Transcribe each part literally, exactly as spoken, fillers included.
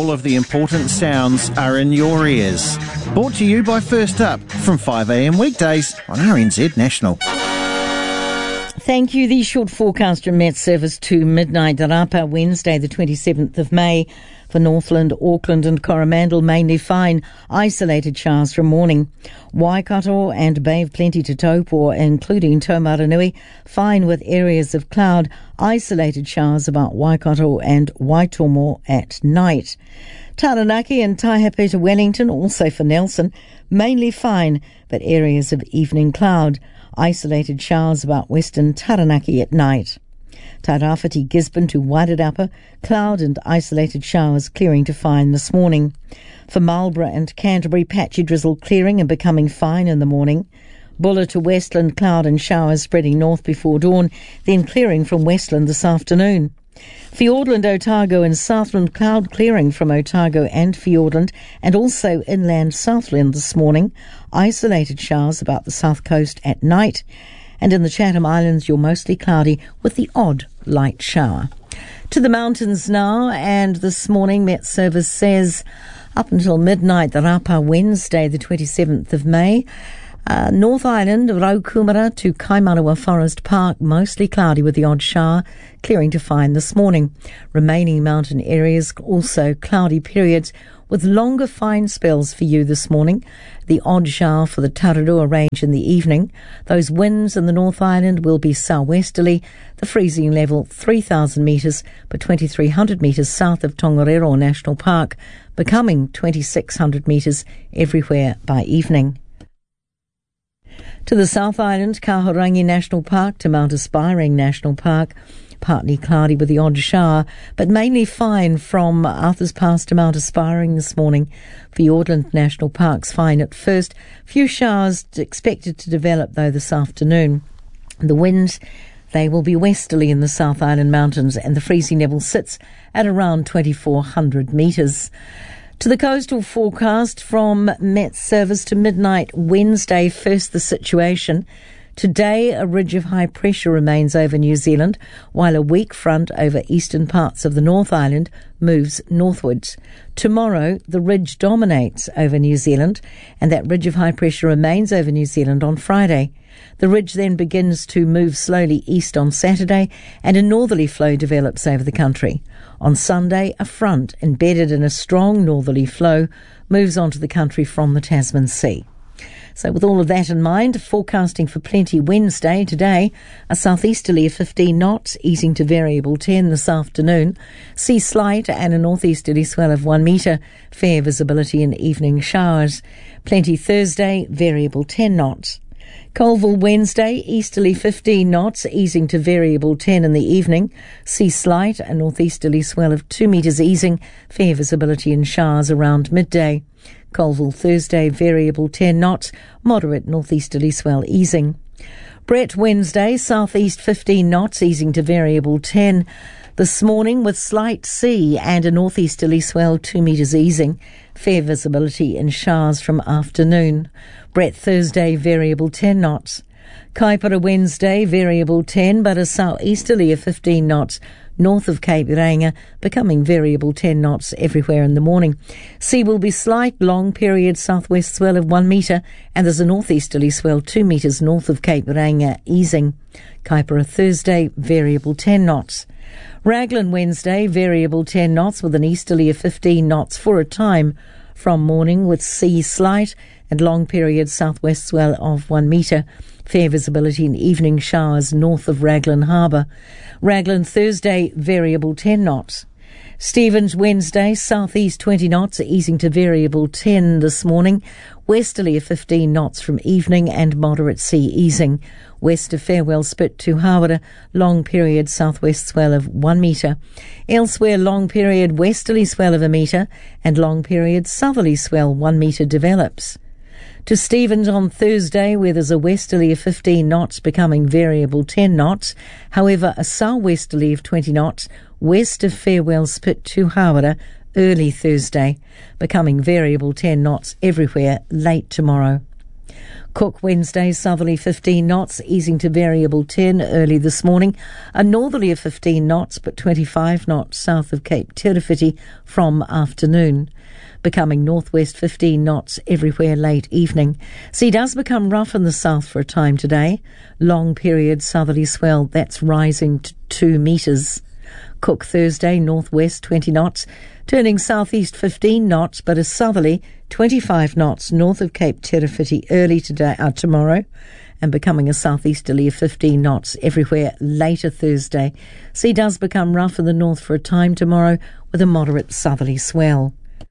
all of the important sounds are in your ears. Brought to you by First Up from five a m weekdays on R N Z National. Thank you. The short forecast from Met Service to midnight. Rapa, Wednesday the twenty-seventh of May. For Northland, Auckland and Coromandel, mainly fine. Isolated showers from morning. Waikato and Bay of Plenty to Taupo, including Taumaranui, fine with areas of cloud. Isolated showers about Waikato and Waitomo at night. Taranaki and Taihape to Wellington, also for Nelson, mainly fine, but areas of evening cloud. Isolated showers about western Taranaki at night. Tairāwhiti, Gisborne to Wairarapa, cloud and isolated showers clearing to fine this morning. For Marlborough and Canterbury, patchy drizzle clearing and becoming fine in the morning. Buller to Westland, cloud and showers spreading north before dawn, then clearing from Westland this afternoon. Fiordland, Otago and Southland, cloud clearing from Otago and Fiordland, and also inland Southland this morning. Isolated showers about the south coast at night. And in the Chatham Islands, you're mostly cloudy with the odd light shower. To the mountains now, and this morning Met Service says up until midnight, the Rapa, Wednesday the twenty-seventh of May. Uh, North Island, Raukumara to Kaimanawa Forest Park, mostly cloudy with the odd shower, clearing to fine this morning. Remaining mountain areas, also cloudy periods, with longer fine spells for you this morning. The odd shower for the Tararua Range in the evening. Those winds in the North Island will be southwesterly. The freezing level three thousand metres, but twenty-three hundred metres south of Tongariro National Park, becoming twenty-six hundred metres everywhere by evening. To the South Island, Kahurangi National Park to Mount Aspiring National Park, partly cloudy with the odd shower, but mainly fine from Arthur's Pass to Mount Aspiring this morning. Fiordland National Park's fine at first. Few showers expected to develop, though, this afternoon. The winds, they will be westerly in the South Island Mountains, and the freezing level sits at around twenty-four hundred metres. To the coastal forecast from Met Service to midnight Wednesday. First, the situation. Today, a ridge of high pressure remains over New Zealand, while a weak front over eastern parts of the North Island moves northwards. Tomorrow, the ridge dominates over New Zealand, and that ridge of high pressure remains over New Zealand on Friday. The ridge then begins to move slowly east on Saturday, and a northerly flow develops over the country. On Sunday, a front embedded in a strong northerly flow moves onto the country from the Tasman Sea. So with all of that in mind, forecasting for plenty Wednesday today, a southeasterly of fifteen knots, easing to variable ten this afternoon. Sea slight and a northeasterly swell of one metre, fair visibility in evening showers. Plenty Thursday, variable ten knots. Colville Wednesday, easterly fifteen knots, easing to variable ten in the evening. Sea slight, a northeasterly swell of two metres easing, fair visibility in showers around midday. Colville Thursday, variable ten knots, moderate northeasterly swell easing. Brett Wednesday, southeast fifteen knots, easing to variable ten. This morning with slight sea and a northeasterly swell two metres easing. Fair visibility in showers from afternoon. Brett Thursday, variable ten knots. Kaipara Wednesday, variable ten, but a southeasterly of fifteen knots north of Cape Reinga, becoming variable ten knots everywhere in the morning. Sea will be slight, long period southwest swell of one metre, and there's a northeasterly swell two metres north of Cape Reinga, easing. Kaipara Thursday, variable ten knots. Raglan Wednesday, variable ten knots with an easterly of fifteen knots for a time from morning, with sea slight and long period southwest swell of one metre. Fair visibility in evening showers north of Raglan Harbour. Raglan Thursday, variable ten knots. Stevens Wednesday, southeast twenty knots, easing to variable ten this morning. Westerly of fifteen knots from evening and moderate sea easing. West of Farewell Spit to Hawera, long period southwest swell of one metre. Elsewhere, long period westerly swell of a metre and long period southerly swell one metre develops. To Stevens on Thursday, where there's a westerly of fifteen knots becoming variable ten knots. However, a southwesterly of twenty knots west of Farewell Spit to Hawera early Thursday, becoming variable ten knots everywhere late tomorrow. Cook Wednesday, southerly fifteen knots, easing to variable ten early this morning. A northerly of fifteen knots, but twenty-five knots south of Cape Tirifiti from afternoon. Becoming northwest fifteen knots everywhere late evening. Sea does become rough in the south for a time today. Long period southerly swell, that's rising to two metres. Cook Thursday, northwest twenty knots, turning southeast fifteen knots, but a southerly twenty-five knots north of Cape Tirifiti early today, uh, tomorrow, and becoming a southeasterly of fifteen knots everywhere later Thursday. Sea does become rough in the north for a time tomorrow with a moderate southerly swell.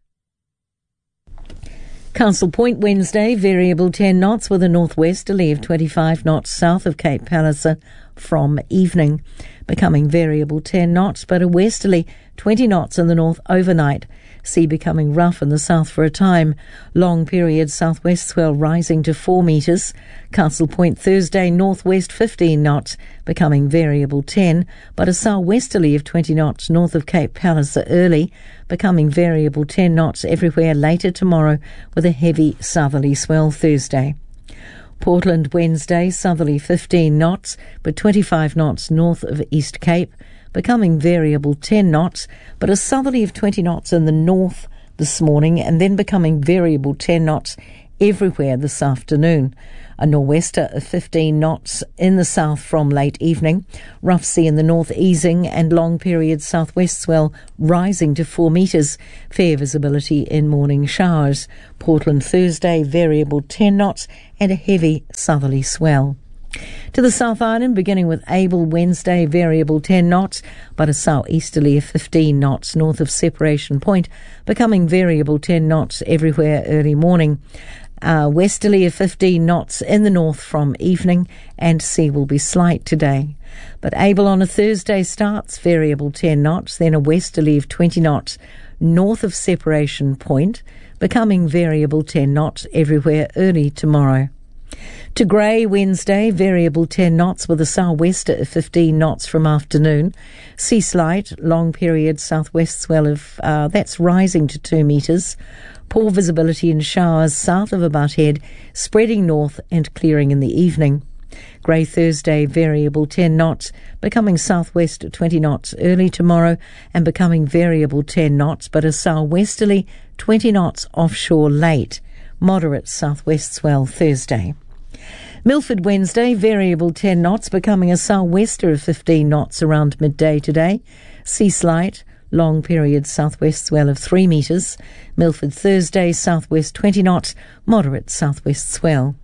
Council Point Wednesday, variable ten knots with a northwesterly of twenty-five knots south of Cape Palliser from evening. Becoming variable ten knots, but a westerly twenty knots in the north overnight. Sea becoming rough in the south for a time. Long period southwest swell rising to four metres. Council Point Thursday, northwest fifteen knots, becoming variable ten, but a southwesterly of twenty knots north of Cape Palliser early, becoming variable ten knots everywhere later tomorrow with a heavy southerly swell Thursday. Portland Wednesday, southerly fifteen knots, but twenty-five knots north of East Cape, becoming variable ten knots, but a southerly of twenty knots in the north this morning, and then becoming variable ten knots everywhere this afternoon. A nor'wester of fifteen knots in the south from late evening. Rough sea in the north easing, and long period southwest swell rising to four metres. Fair visibility in morning showers. Portland Thursday, variable ten knots and a heavy southerly swell. To the South Island, beginning with Able Wednesday, variable ten knots, but a southeasterly of fifteen knots north of Separation Point, becoming variable ten knots everywhere early morning. Uh, westerly of fifteen knots in the north from evening, and sea will be slight today. But Able on a Thursday starts variable ten knots, then a westerly of twenty knots north of Separation Point, becoming variable ten knots everywhere early tomorrow. To Grey Wednesday, variable ten knots with a sou'wester of fifteen knots from afternoon. Sea slight, long period southwest swell of, uh, that's rising to two metres. Poor visibility and showers south of About Head, spreading north and clearing in the evening. Grey Thursday, variable ten knots, becoming southwest twenty knots early tomorrow, and becoming variable ten knots, but a sou'westerly twenty knots offshore late. Moderate southwest swell Thursday. Milford Wednesday, variable ten knots, becoming a sou'wester of fifteen knots around midday today. Sea slight, long period southwest swell of three metres. Milford Thursday, southwest twenty knots, moderate southwest swell.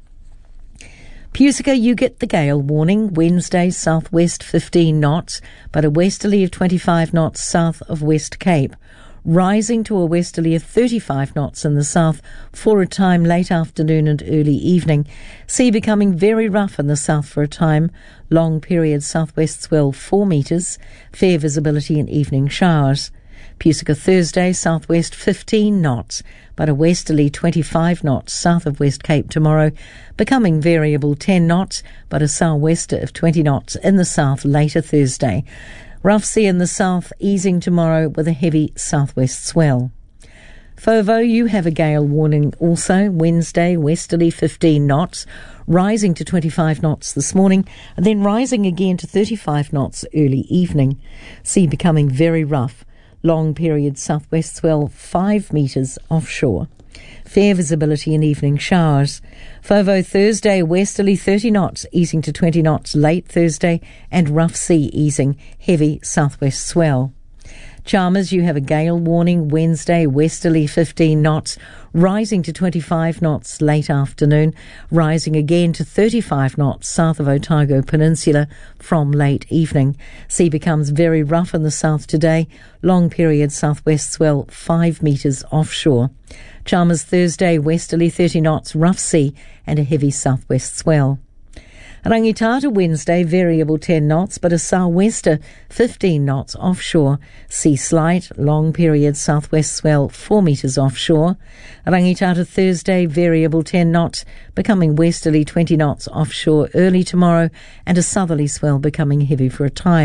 Pusica, you get the gale warning. Wednesday, southwest fifteen knots, but a westerly of twenty-five knots south of West Cape. Rising to a westerly of thirty-five knots in the south for a time late afternoon and early evening. Sea becoming very rough in the south for a time. Long period southwest swell four metres. Fair visibility in evening showers. Pusica Thursday, southwest fifteen knots, but a westerly twenty-five knots south of West Cape tomorrow. Becoming variable ten knots, but a sou'wester of twenty knots in the south later Thursday. Rough sea in the south, easing tomorrow with a heavy southwest swell. Fovo, you have a gale warning also. Wednesday, westerly fifteen knots, rising to twenty-five knots this morning, and then rising again to thirty-five knots early evening. Sea becoming very rough. Long period southwest swell five metres offshore. Fair visibility in evening showers. Fovo Thursday, westerly thirty knots, easing to twenty knots late Thursday, and rough sea easing, heavy southwest swell. Chalmers, you have a gale warning. Wednesday, westerly fifteen knots, rising to twenty-five knots late afternoon, rising again to thirty-five knots south of Otago Peninsula from late evening. Sea becomes very rough in the south today. Long period southwest swell five metres offshore. Chalmers Thursday, westerly thirty knots, rough sea and a heavy southwest swell. Rangitata Wednesday, variable ten knots, but a sou'wester fifteen knots offshore. Sea slight, long period southwest swell four metres offshore. Rangitata Thursday, variable ten knots, becoming westerly twenty knots offshore early tomorrow, and a southerly swell becoming heavy for a time.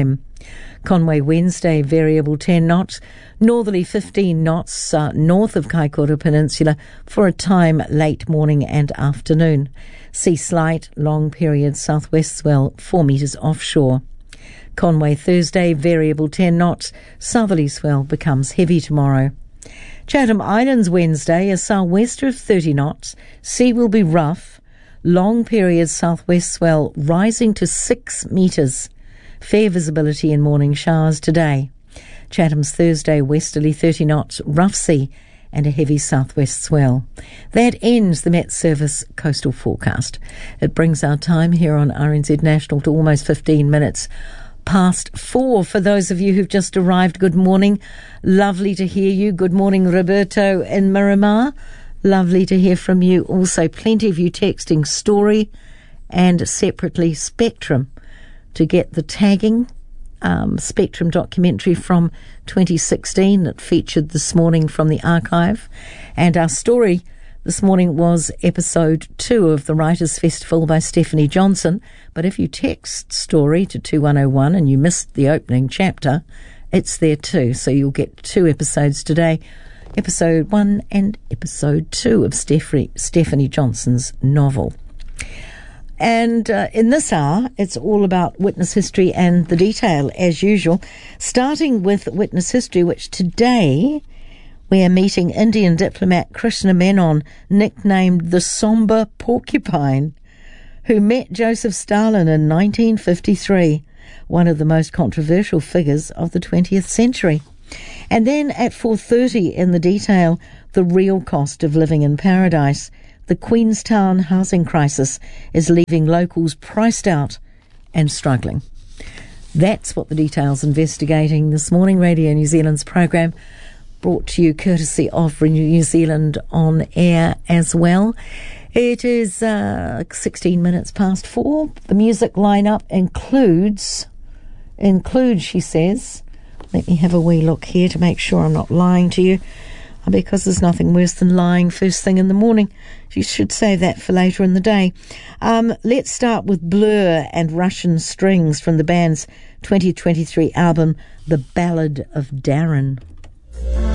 Conway Wednesday, variable ten knots. Northerly fifteen knots uh, north of Kaikoura Peninsula for a time late morning and afternoon. Sea slight, long period southwest swell, four metres offshore. Conway Thursday, variable ten knots. Southerly swell becomes heavy tomorrow. Chatham Islands Wednesday, a southwester of thirty knots. Sea will be rough. Long period southwest swell rising to six metres. Fair visibility in morning showers today. Chatham's Thursday, westerly thirty knots, rough sea and a heavy southwest swell. That ends the Met Service coastal forecast. It brings our time here on R N Z National to almost fifteen minutes past four. For those of you who've just arrived, good morning. Lovely to hear you. Good morning, Roberto in Miramar. Lovely to hear from you. Also, plenty of you texting Story and separately Spectrum to get the tagging um, Spectrum documentary from twenty sixteen that featured this morning from the archive. And our story this morning was episode two of the Writers' Festival by Stephanie Johnson. But if you text Story to two one oh one and you missed the opening chapter, it's there too. So you'll get two episodes today, episode one and episode two of Stephanie, Stephanie Johnson's novel. And uh, in this hour, it's all about witness history and the detail, as usual, starting with witness history, which today we are meeting Indian diplomat Krishna Menon, nicknamed the Somber Porcupine, who met Joseph Stalin in nineteen fifty-three, one of the most controversial figures of the twentieth century. And then at four thirty in the detail, the real cost of living in paradise. The Queenstown housing crisis is leaving locals priced out and struggling. That's what the detail's investigating this morning. Radio New Zealand's program brought to you courtesy of New Zealand On Air as well. It is uh, sixteen minutes past four. The music lineup includes, includes, she says, let me have a wee look here to make sure I'm not lying to you, because there's nothing worse than lying first thing in the morning. You should save that for later in the day. Um, let's start with Blur and Russian Strings from the band's twenty twenty-three album, The Ballad of Darren.